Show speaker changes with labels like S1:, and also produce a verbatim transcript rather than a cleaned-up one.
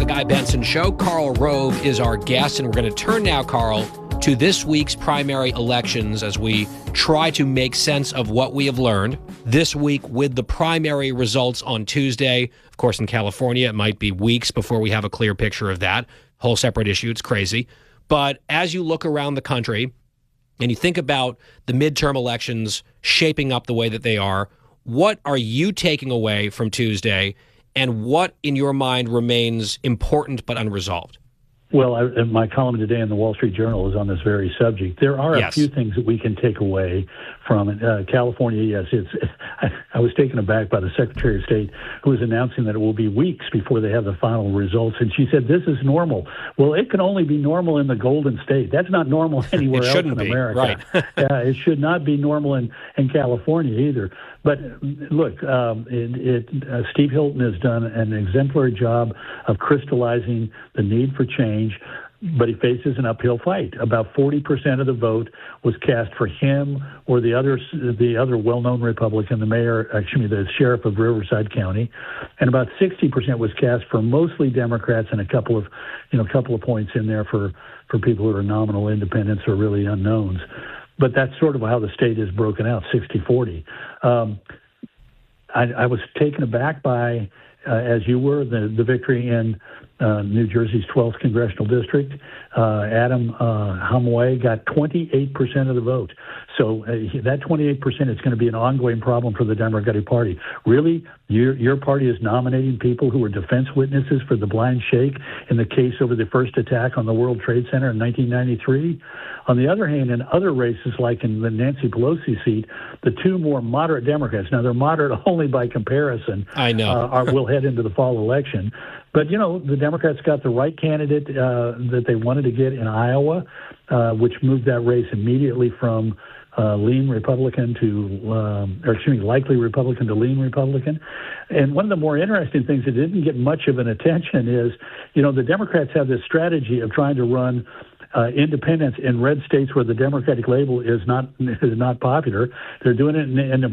S1: The Guy Benson Show. Karl Rove is our guest, and we're going to turn now, Karl, to this week's primary elections as we try to make sense of what we have learned this week with the primary results on Tuesday. Of course, in California, it might be weeks before we have a clear picture of that. Whole separate issue. It's crazy. But as you look around the country and you think about the midterm elections shaping up the way that they are, what are you taking away from Tuesday, and what in your mind remains important but unresolved?
S2: Well, I, my column today in the Wall Street Journal is on this very subject. There are
S1: yes.
S2: a few things that we can take away from it. Uh, California, yes, it's. I, I was taken aback by the Secretary of State who was announcing that it will be weeks before they have the final results, and she said this is normal. Well, it can only be normal in the Golden State. That's not normal anywhere else in
S1: be.
S2: America.
S1: Right.
S2: uh, it should not be normal in, in California either. But look, um, it, it, uh, Steve Hilton has done an exemplary job of crystallizing the need for change, but he faces an uphill fight. About forty percent of the vote was cast for him or the other the other well-known Republican, the mayor, excuse me, the sheriff of Riverside County, and about sixty percent was cast for mostly Democrats and a couple of, you know, a couple of points in there for, for people who are nominal independents or really unknowns. But that's sort of how the state is broken out, sixty forty. Um, I, I was taken aback by, uh, as you were, the, the victory in uh, New Jersey's twelfth congressional district. Uh, Adam uh, Hamway got twenty-eight percent of the vote. So uh, that twenty-eight percent is going to be an ongoing problem for the Democratic Party. Really, your, your party is nominating people who were defense witnesses for the blind sheikh in the case over the first attack on the World Trade Center in nineteen ninety-three. On the other hand, in other races, like in the Nancy Pelosi seat, the two more moderate Democrats, now they're moderate only by comparison,
S1: I know.
S2: uh, are, will head into the fall election. But, you know, the Democrats got the right candidate uh, that they wanted to get in Iowa, uh, which moved that race immediately from uh, lean Republican to, um, or excuse me, likely Republican to lean Republican. And one of the more interesting things that didn't get much of an attention is, you know, the Democrats have this strategy of trying to run Uh, independents in red states where the Democratic label is not is not popular. They're doing it in, in